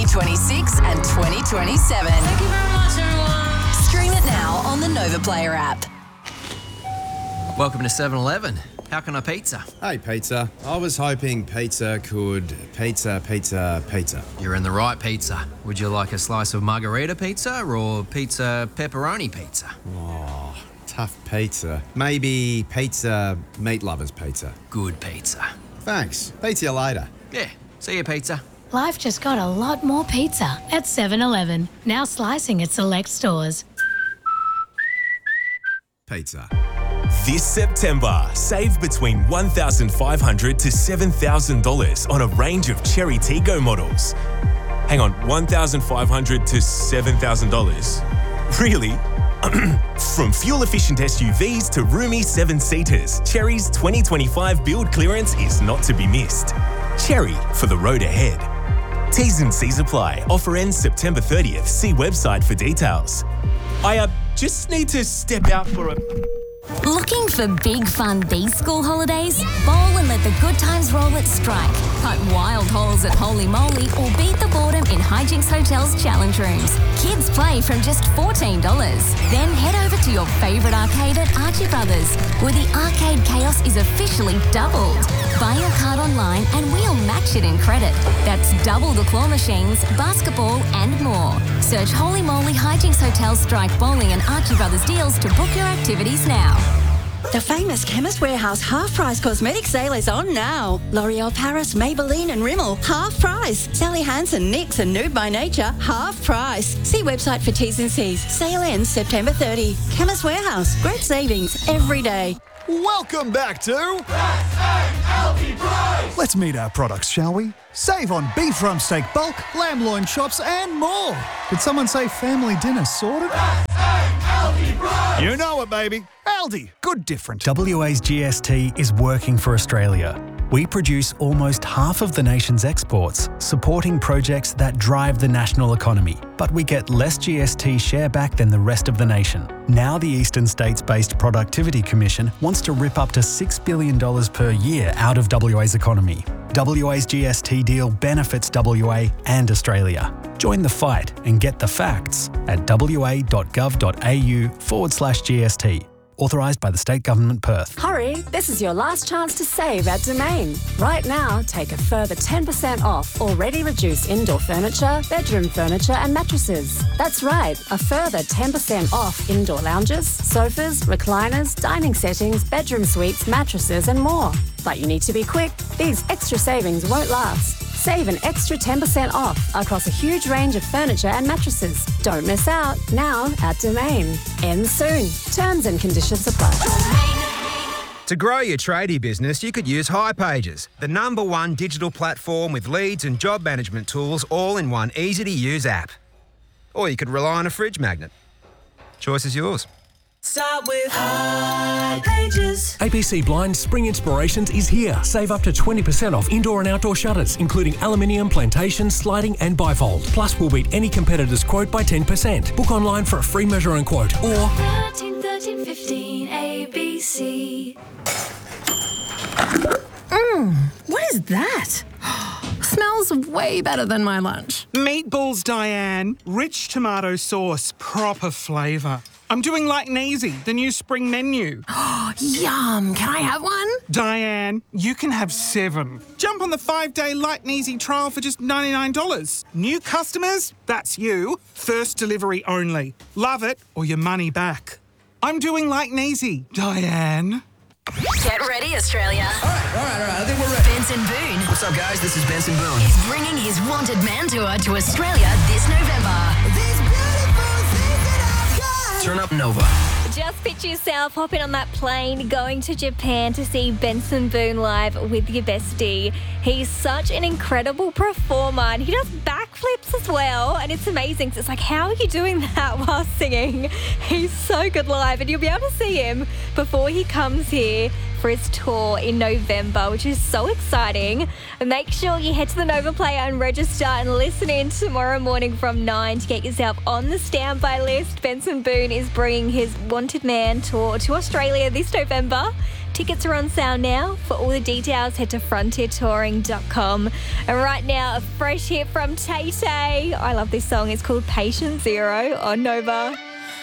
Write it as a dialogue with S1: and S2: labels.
S1: 2026 and 2027.
S2: Thank you very much, everyone.
S1: Stream it now on the Nova Player app.
S3: Welcome to 7-Eleven. How can I pizza?
S4: Hey, pizza. I was hoping pizza could pizza.
S3: You're in the right pizza. Would you like a slice of margarita pizza or pizza pepperoni pizza?
S4: Oh, tough pizza. Maybe pizza meat lovers pizza.
S3: Good pizza.
S4: Thanks. Pizza you later.
S3: Yeah, see you, pizza.
S5: Life just got a lot more pizza at 7-Eleven. Now slicing at select stores.
S4: Pizza.
S6: This September, save between $1,500 to $7,000 on a range of Cherry Tiggo models. Hang on, $1,500 to $7,000? Really? From fuel-efficient SUVs to roomy seven-seaters, Cherry's 2025 build clearance is not to be missed. Cherry for the road ahead. T's and C's apply. Offer ends September 30th. See website for details. I just need to step out for a...
S7: Looking for big fun these school holidays? Bowl and let the good times roll at Strike. Cut wild holes at Holy Moly or beat the boredom in Hijinks Hotel's challenge rooms. Kids play from just $14. Then head over to your favourite arcade at Archie Brothers, where the arcade chaos is officially doubled. Buy your card online and we'll match it in credit. That's double the claw machines, basketball and more. Search Holy Moly Hijinks Hotel Strike Bowling and Archie Brothers deals to book your activities now.
S8: The famous Chemist Warehouse half-price cosmetic sale is on now. L'Oreal Paris, Maybelline and Rimmel, half price. Sally Hansen, NYX and Nude by Nature, half price. See website for T's and C's. Sale ends September 30. Chemist Warehouse, great savings every day.
S9: Welcome back to
S10: Aldi Price!
S9: Let's meet our products, shall we? Save on beef rump steak bulk, lamb loin chops and more. Did someone say family dinner sorted?
S10: Aldi Price!
S9: You know it, baby. Aldi, good different.
S11: WA's GST is working for Australia. We produce almost half of the nation's exports, supporting projects that drive the national economy. But we get less GST share back than the rest of the nation. Now the Eastern States-based Productivity Commission wants to rip up to $6 billion per year out of WA's economy. WA's GST deal benefits WA and Australia. Join the fight and get the facts at wa.gov.au/GST. Authorised by the State Government, Perth.
S12: Hurry, this is your last chance to save at Domain. Right now, take a further 10% off already reduced indoor furniture, bedroom furniture and mattresses. That's right, a further 10% off indoor lounges, sofas, recliners, dining settings, bedroom suites, mattresses and more. But you need to be quick. These extra savings won't last. Save an extra 10% off across a huge range of furniture and mattresses. Don't miss out. Now at Domain. Ends soon. Terms and conditions apply.
S13: To grow your tradie business, you could use hipages, the #1 digital platform with leads and job management tools all in one easy-to-use app. Or you could rely on a fridge magnet. Choice is yours.
S2: Start with hipages.
S14: ABC Blind Spring Inspirations is here. Save up to 20% off indoor and outdoor shutters, including aluminium, plantation, sliding and bifold. Plus, we'll beat any competitor's quote by 10%. Book online for a free measure and quote or
S5: 13 15 ABC.
S15: What is that? Smells way better than my lunch.
S16: Meatballs, Diane. Rich tomato sauce, proper flavour. I'm doing like Neasy, the new spring menu.
S15: Yum. Can I have one?
S16: Diane, you can have 7. Jump on the 5-day Like Neasy trial for just $99. New customers? That's you. First delivery only. Love it or your money back. I'm doing like Neasy, Diane.
S1: Get ready, Australia.
S17: All right. I think we're ready.
S1: Benson Boone
S17: What's up, guys? This is Benson Boone.
S1: is bringing his Wanted Man Tour to Australia this November.
S17: Turn up Nova.
S18: Just picture yourself hopping on that plane, going to Japan to see Benson Boone live with your bestie. He's such an incredible performer and he does backflips as well. And it's amazing. So it's like, how are you doing that while singing? He's so good live and you'll be able to see him before he comes here for his tour in November, which is so exciting. And make sure you head to the Nova Player and register and listen in tomorrow morning from 9 to get yourself on the standby list. Benson Boone is bringing his Wanted Man tour to Australia this November. Tickets are on sale now. For all the details, head to frontiertouring.com. And right now, a fresh hit from Tay Tay. I love this song. It's called Patient Zero on Nova.